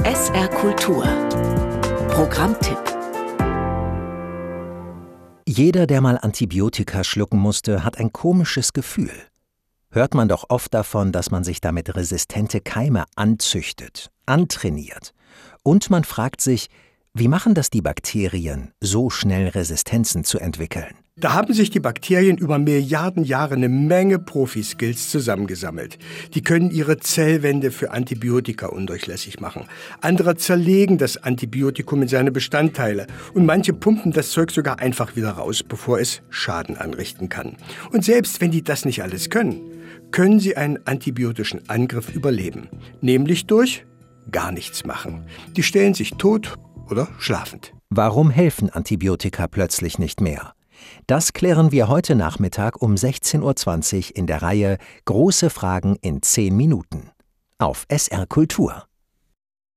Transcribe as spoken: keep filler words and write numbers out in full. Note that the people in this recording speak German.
S R Kultur Programmtipp. Jeder, der mal Antibiotika schlucken musste, hat ein komisches Gefühl. Hört man doch oft davon, dass man sich damit resistente Keime anzüchtet, antrainiert. Und man fragt sich, wie machen das die Bakterien, so schnell Resistenzen zu entwickeln? Da haben sich die Bakterien über Milliarden Jahre eine Menge Profi-Skills zusammengesammelt. Die können ihre Zellwände für Antibiotika undurchlässig machen. Andere zerlegen das Antibiotikum in seine Bestandteile. Und manche pumpen das Zeug sogar einfach wieder raus, bevor es Schaden anrichten kann. Und selbst wenn die das nicht alles können, können sie einen antibiotischen Angriff überleben. Nämlich durch gar nichts machen. Die stellen sich tot oder schlafend. Warum helfen Antibiotika plötzlich nicht mehr? Das klären wir heute Nachmittag um sechzehn Uhr zwanzig in der Reihe Große Fragen in zehn Minuten auf S R Kultur.